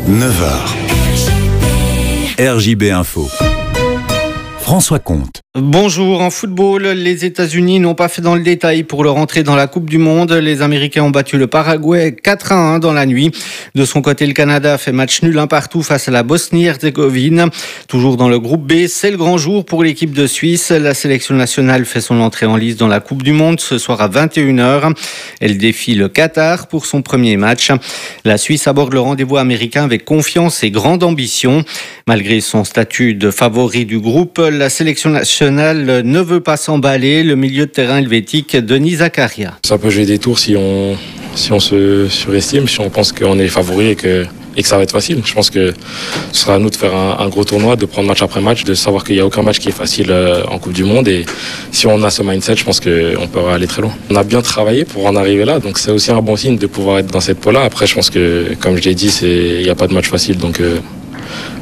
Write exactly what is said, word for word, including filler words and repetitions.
neuf heures. R J B Info. François Comte. Bonjour. En football, les États-Unis n'ont pas fait dans le détail pour leur entrée dans la Coupe du Monde. Les Américains ont battu le Paraguay quatre à un dans la nuit. De son côté, le Canada fait match nul un partout face à la Bosnie-Herzégovine. Toujours dans le groupe B, c'est le grand jour pour l'équipe de Suisse. La sélection nationale fait son entrée en lice dans la Coupe du Monde ce soir à vingt et une heures. Elle défie le Qatar pour son premier match. La Suisse aborde le rendez-vous américain avec confiance et grande ambition. Malgré son statut de favori du groupe, la sélection nationale ne veut pas s'emballer. Le milieu de terrain helvétique, Denis Zakaria. Ça peut jouer des tours si on, si on se surestime, si on pense qu'on est favori et que, et que ça va être facile. Je pense que ce sera à nous de faire un, un gros tournoi, de prendre match après match, de savoir qu'il n'y a aucun match qui est facile en Coupe du Monde. Et si on a ce mindset, je pense qu'on peut aller très loin. On a bien travaillé pour en arriver là, donc c'est aussi un bon signe de pouvoir être dans cette peau-là. Après, je pense que, comme je l'ai dit, il n'y a pas de match facile, donc... Euh,